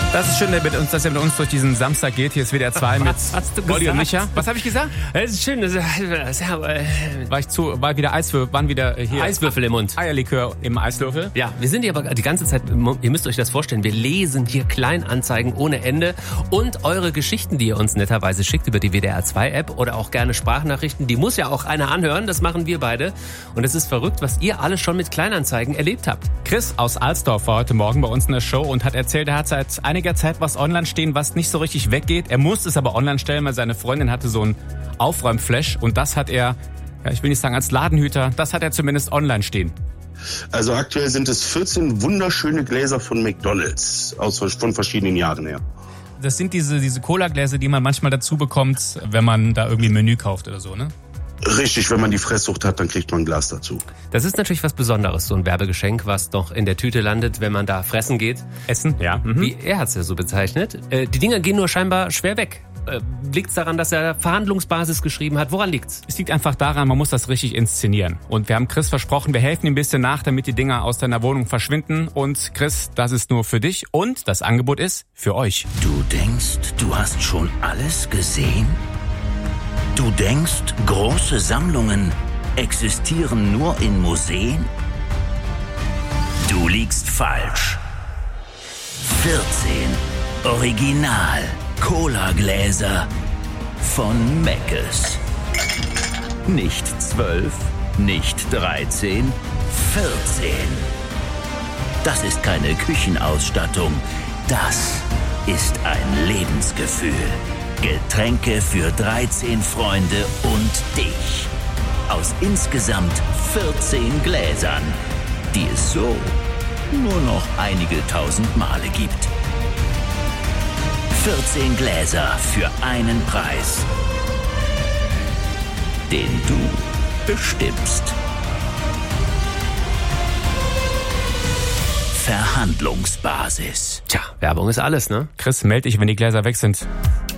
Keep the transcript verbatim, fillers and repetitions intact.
Das ist schön, mit uns, dass er mit uns durch diesen Samstag geht. Hier ist W D R zwei mit Olli und Micha. Was habe ich gesagt? Es ist schön. Das ist, ja, äh, war ich zu, war wieder Eiswürfel, waren wieder hier Eiswürfel im Mund. Eierlikör im Eiswürfel. Ja, wir sind hier aber die ganze Zeit, ihr müsst euch das vorstellen, wir lesen hier Kleinanzeigen ohne Ende und eure Geschichten, die ihr uns netterweise schickt über die W D R zwei App oder auch gerne Sprachnachrichten, die muss ja auch einer anhören, das machen wir beide. Und es ist verrückt, was ihr alles schon mit Kleinanzeigen erlebt habt. Chris aus Alsdorf war heute Morgen bei uns in der Show und hat erzählt, er hat seit einiger Zeit was online stehen, was nicht so richtig weggeht. Er muss es aber online stellen, weil seine Freundin hatte so einen Aufräumflash und das hat er, ja, ich will nicht sagen als Ladenhüter, das hat er zumindest online stehen. Also aktuell sind es vierzehn wunderschöne Gläser von McDonald's, aus, von verschiedenen Jahren her. Das sind diese, diese Cola-Gläser, die man manchmal dazu bekommt, wenn man da irgendwie ein Menü kauft oder so, ne? Richtig, wenn man die Fresssucht hat, dann kriegt man ein Glas dazu. Das ist natürlich was Besonderes, so ein Werbegeschenk, was doch in der Tüte landet, wenn man da fressen geht. Essen, ja. Mhm. Wie er hat es ja so bezeichnet. Äh, die Dinger gehen nur scheinbar schwer weg. Äh, liegt's daran, dass er Verhandlungsbasis geschrieben hat? Woran liegt's? Es liegt einfach daran, man muss das richtig inszenieren. Und wir haben Chris versprochen, wir helfen ihm ein bisschen nach, damit die Dinger aus deiner Wohnung verschwinden. Und Chris, das ist nur für dich und das Angebot ist für euch. Du denkst, du hast schon alles gesehen? Du denkst, große Sammlungen existieren nur in Museen? Du liegst falsch. vierzehn Original Cola-Gläser von Meckes. Nicht zwölf, nicht dreizehn, vierzehn. Das ist keine Küchenausstattung, das ist ein Lebensgefühl. Getränke für dreizehn Freunde und dich. Aus insgesamt vierzehn Gläsern, die es so nur noch einige tausend Male gibt. vierzehn Gläser für einen Preis, den du bestimmst. Verhandlungsbasis. Tja, Werbung ist alles, ne? Chris, meld dich, wenn die Gläser weg sind.